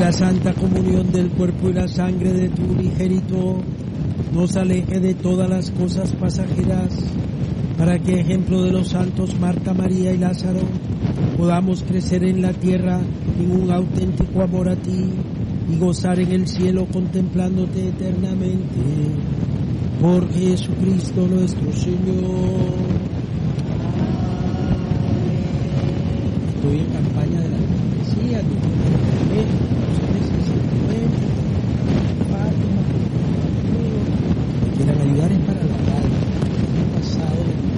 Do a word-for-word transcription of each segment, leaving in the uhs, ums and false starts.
la santa comunión del cuerpo y la sangre de tu unigénito nos aleje de todas las cosas pasajeras, para que, ejemplo de los santos Marta, María y Lázaro, podamos crecer en la tierra en un auténtico amor a ti y gozar en el cielo contemplándote eternamente. Por Jesucristo nuestro Señor. Estoy en campaña de la iglesia, me quieran ayudar es para la radio. El pasado de la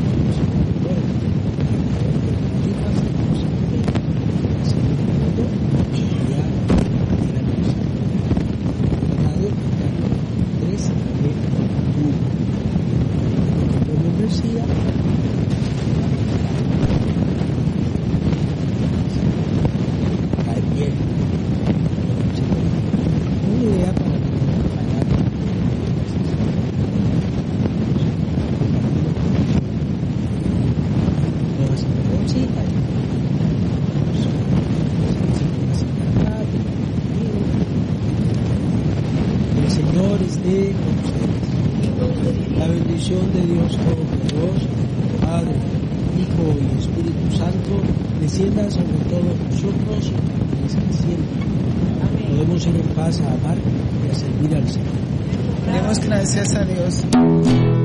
La bendición de Dios Todopoderoso, Padre, Hijo y Espíritu Santo, descienda sobre todos nosotros desde siempre. Podemos ir en paz a amar y a servir al Señor. Demos gracias a Dios.